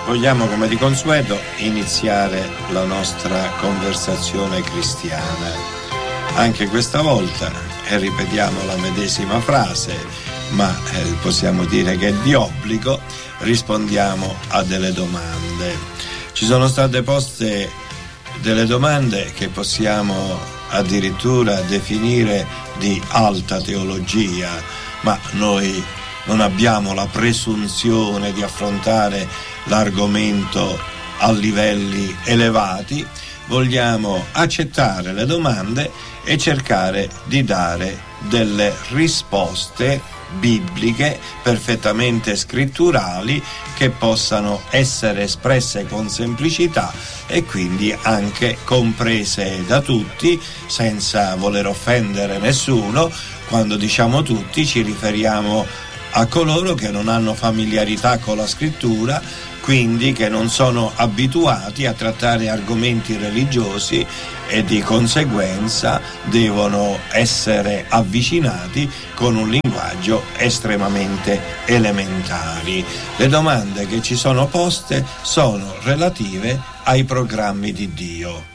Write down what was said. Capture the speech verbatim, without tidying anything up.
Vogliamo, come di consueto, iniziare la nostra conversazione cristiana. Anche questa volta, e ripetiamo la medesima frase, ma eh, possiamo dire che è di obbligo, rispondiamo a delle domande. Ci sono state poste delle domande che possiamo addirittura definire di alta teologia, ma noi non abbiamo la presunzione di affrontare l'argomento a livelli elevati. Vogliamo accettare le domande e cercare di dare delle risposte bibliche perfettamente scritturali che possano essere espresse con semplicità e quindi anche comprese da tutti, senza voler offendere nessuno. Quando diciamo tutti ci riferiamo a coloro che non hanno familiarità con la scrittura, quindi che non sono abituati a trattare argomenti religiosi e di conseguenza devono essere avvicinati con un linguaggio estremamente elementare. Le domande che ci sono poste sono relative ai programmi di Dio.